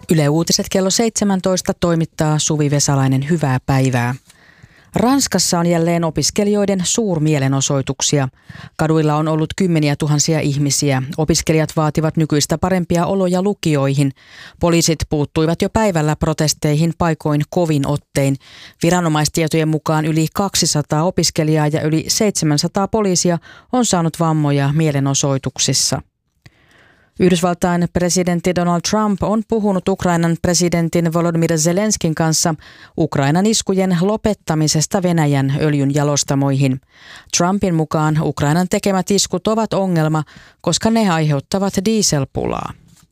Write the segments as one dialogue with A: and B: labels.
A: Yle Uutiset kello 17 toimittaa Suvi Vesalainen. Hyvää päivää. Ranskassa on jälleen opiskelijoiden suurmielenosoituksia. Kaduilla on ollut kymmeniä tuhansia ihmisiä. Opiskelijat vaativat nykyistä parempia oloja lukioihin. Poliisit puuttuivat jo päivällä protesteihin paikoin kovin ottein. Viranomaistietojen mukaan yli 200 opiskelijaa ja yli 700 poliisia on saanut vammoja mielenosoituksissa. Yhdysvaltain presidentti Donald Trump on puhunut Ukrainan presidentin Volodymyr Zelenskin kanssa Ukrainan iskujen lopettamisesta Venäjän öljynjalostamoihin. Trumpin mukaan Ukrainan tekemät iskut ovat ongelma, koska ne aiheuttavat dieselpulaa.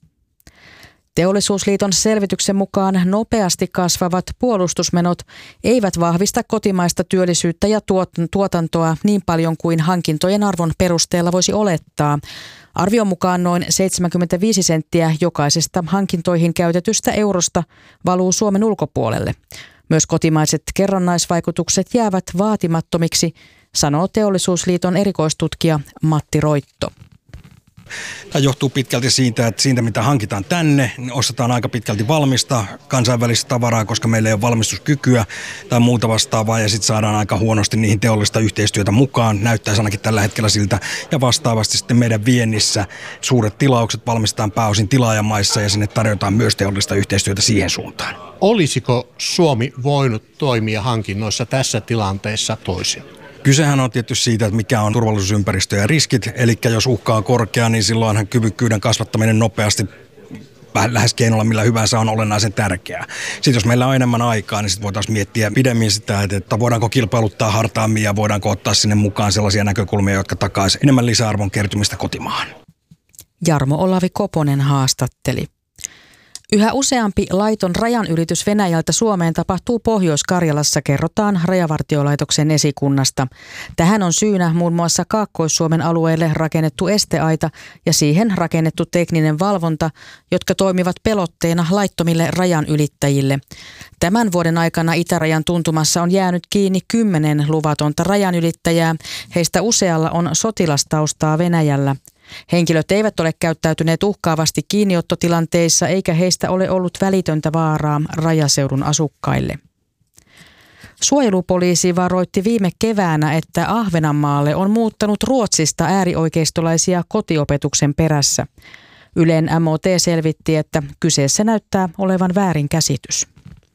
A: Teollisuusliiton selvityksen mukaan nopeasti kasvavat puolustusmenot eivät vahvista kotimaista työllisyyttä ja tuotantoa niin paljon kuin hankintojen arvon perusteella voisi olettaa. Arvion mukaan noin 75 senttiä jokaisesta hankintoihin käytetystä eurosta valuu Suomen ulkopuolelle. Myös kotimaiset kerrannaisvaikutukset jäävät vaatimattomiksi, sanoo Teollisuusliiton erikoistutkija Matti Roitto.
B: Tämä johtuu pitkälti siitä, että siitä mitä hankitaan tänne, niin ostetaan aika pitkälti valmista kansainvälistä tavaraa, koska meillä ei ole valmistuskykyä tai muuta vastaavaa, ja sitten saadaan aika huonosti niihin teollista yhteistyötä mukaan, näyttäisi ainakin tällä hetkellä siltä, ja vastaavasti sitten meidän viennissä suuret tilaukset valmistetaan pääosin tilaajamaissa, ja sinne tarjotaan myös teollista yhteistyötä siihen suuntaan.
C: Olisiko Suomi voinut toimia hankinnoissa tässä tilanteessa toisin?
B: Kysehän on tietysti siitä, että mikä on turvallisuusympäristö ja riskit, eli jos uhka on korkea, niin silloinhan kyvykkyyden kasvattaminen nopeasti lähes keinolla millä hyvänsä on olennaisen tärkeää. Sitten jos meillä on enemmän aikaa, niin sitten voitaisiin miettiä pidemmin sitä, että voidaanko kilpailuttaa hartaammin ja voidaanko ottaa sinne mukaan sellaisia näkökulmia, jotka takaisivat enemmän lisäarvon kertymistä kotimaahan.
A: Jarmo Olavi Koponen haastatteli. Yhä useampi laiton rajanylitys Venäjältä Suomeen tapahtuu Pohjois-Karjalassa, kerrotaan Rajavartiolaitoksen esikunnasta. Tähän on syynä muun muassa Kaakkois-Suomen alueelle rakennettu esteaita ja siihen rakennettu tekninen valvonta, jotka toimivat pelotteena laittomille rajanylittäjille. Tämän vuoden aikana itärajan tuntumassa on jäänyt kiinni 10 luvatonta rajanylittäjää. Heistä usealla on sotilastaustaa Venäjällä. Henkilöt eivät ole käyttäytyneet uhkaavasti kiinniottotilanteissa eikä heistä ole ollut välitöntä vaaraa rajaseudun asukkaille. Suojelupoliisi varoitti viime keväänä, että Ahvenanmaalle on muuttanut Ruotsista äärioikeistolaisia kotiopetuksen perässä. Ylen MOT selvitti, että kyseessä näyttää olevan väärinkäsitys.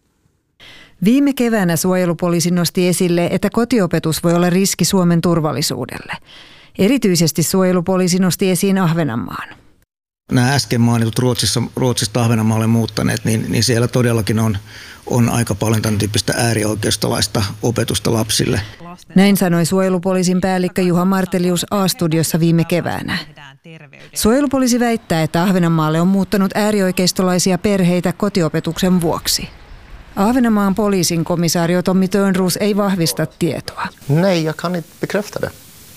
D: Viime keväänä suojelupoliisi nosti esille, että kotiopetus voi olla riski Suomen turvallisuudelle. Erityisesti suojelupoliisi nosti esiin Ahvenanmaan.
E: Nämä äsken mainitut Ruotsista Ahvenanmaalle muuttaneet, niin siellä todellakin on aika paljon tämän tyyppistä äärioikeistolaista opetusta lapsille.
D: Näin sanoi suojelupoliisin päällikkö Juha Martelius A-studiossa viime keväänä. Suojelupoliisi väittää, että Ahvenanmaalle on muuttanut äärioikeistolaisia perheitä kotiopetuksen vuoksi. Ahvenanmaan poliisin komisario Tommy Törnros ei vahvista tietoa.
F: Nej, jag kan inte bekräfta det.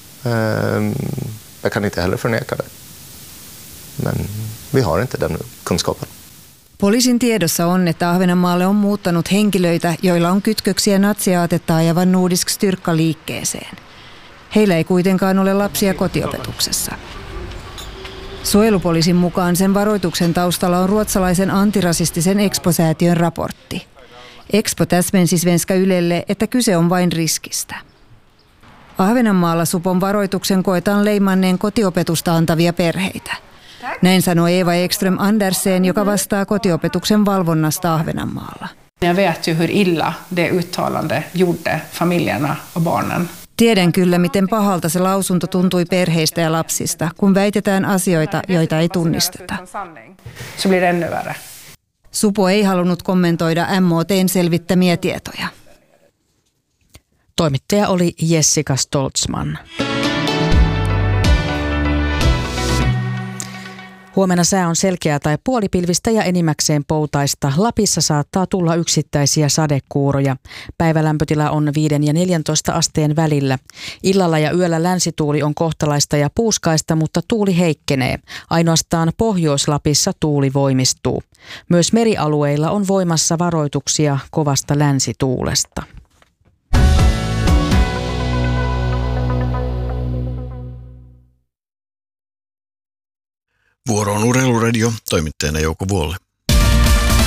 F: Jag kan inte heller förneka det. Men vi har inte den kunskapen.
D: Poliisin tiedossa on, että Ahvenanmaalle on muuttanut henkilöitä, joilla on kytköksiä natsiaatetta ajavan Nordisk Styrka-liikkeeseen. Heillä ei kuitenkaan ole lapsia kotiopetuksessa. Suojelupoliisin mukaan sen varoituksen taustalla on ruotsalaisen antirasistisen Expo-säätiön raportti. Expo täsmensi Svenska Ylelle, että kyse on vain riskistä. Ahvenanmaalla supon varoituksen koetaan leimanneen kotiopetusta antavia perheitä. Näin sanoi Eva Ekström Andersen, joka vastaa kotiopetuksen valvonnasta Ahvenanmaalla.
G: Jag vet ju hur illa det uttalande gjorde familjerna och barnen.
D: Tiedän kyllä, miten pahalta se lausunto tuntui perheistä ja lapsista, kun väitetään asioita, joita ei tunnisteta.
G: Så blir det ännu värre.
D: Supo ei halunnut kommentoida MOT:n selvittämiä tietoja.
A: Toimittaja oli Jessica Stoltzman. Huomenna sää on selkeää tai puolipilvistä ja enimmäkseen poutaista. Lapissa saattaa tulla yksittäisiä sadekuuroja. Päivälämpötila on 5 ja 14 asteen välillä. Illalla ja yöllä länsituuli on kohtalaista ja puuskaista, mutta tuuli heikkenee. Ainoastaan Pohjois-Lapissa tuuli voimistuu. Myös merialueilla on voimassa varoituksia kovasta länsituulesta.
H: Vuoro on Urheiluradio, toimittajana Jouko Vuolle.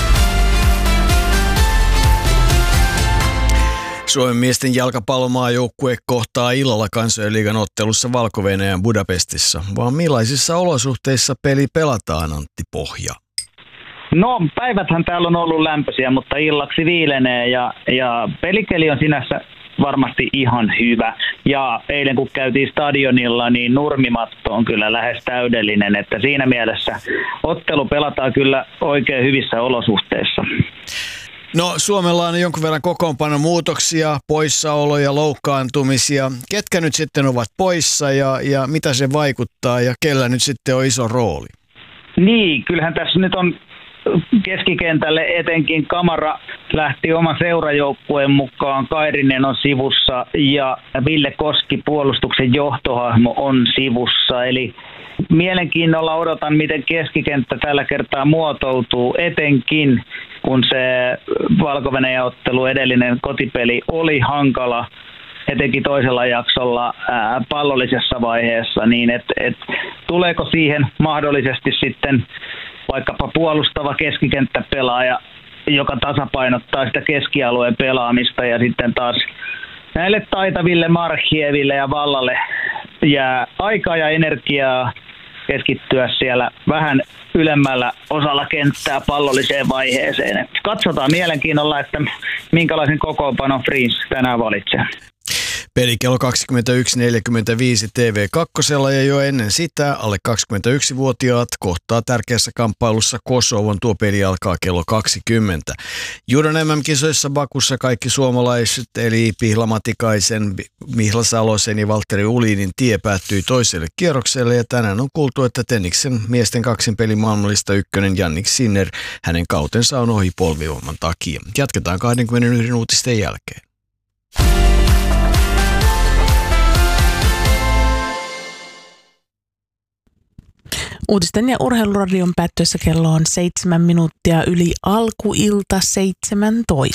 H: Suomen miesten jalkapallomaajoukkue kohtaa illalla Kansainliigan ottelussa Valko-Venäjän Budapestissa. Vaan millaisissa olosuhteissa peli pelataan, Antti Pohja?
I: No, päiväthän täällä on ollut lämpöisiä, mutta illaksi viilenee ja pelikeli on sinänsä varmasti ihan hyvä. Ja eilen kun käytiin stadionilla, niin nurmimatto on kyllä lähes täydellinen, että siinä mielessä ottelu pelataan kyllä oikein hyvissä olosuhteissa.
H: No, Suomella on jonkun verran kokoonpanon muutoksia, poissaoloja, loukkaantumisia. Ketkä nyt sitten ovat poissa ja mitä se vaikuttaa ja kellä nyt sitten on iso rooli?
I: Niin, kyllähän tässä nyt on keskikentälle etenkin Kamara lähti oman seurajoukkueen mukaan. Kairinen on sivussa ja Ville Koski, puolustuksen johtohahmo, on sivussa. Eli mielenkiinnolla odotan, miten keskikenttä tällä kertaa muotoutuu, etenkin kun se Valko-Venäjän ottelu, edellinen kotipeli, oli hankala, etenkin toisella jaksolla pallollisessa vaiheessa, niin tuleeko siihen mahdollisesti sitten vaikkapa puolustava keskikenttäpelaaja, joka tasapainottaa sitä keskialueen pelaamista, ja sitten taas näille taitaville Marchieville ja Vallalle jää aikaa ja energiaa keskittyä siellä vähän ylemmällä osalla kenttää pallolliseen vaiheeseen. Et katsotaan mielenkiinnolla, että minkälaisen kokoonpanon Friends tänään valitsee.
H: Peli kello 21.45 TV2 ja jo ennen sitä alle 21-vuotiaat kohtaa tärkeässä kamppailussa Kosovon. Tuo peli alkaa kello 20. Judon MM-kisoissa Bakussa kaikki suomalaiset eli Pihla Matikaisen, Mihla Salosen ja Valtteri Ulinin tie päättyi toiselle kierrokselle ja tänään on kuultu, että Tenniksen miesten kaksinpelin maailmallista ykkönen Jannik Sinner, hänen kautensa on ohi polvivamman takia. Jatketaan 21 uutisten jälkeen.
J: Uutisten ja urheiluradion päättyessä kello on 7 minuuttia yli alkuilta 17.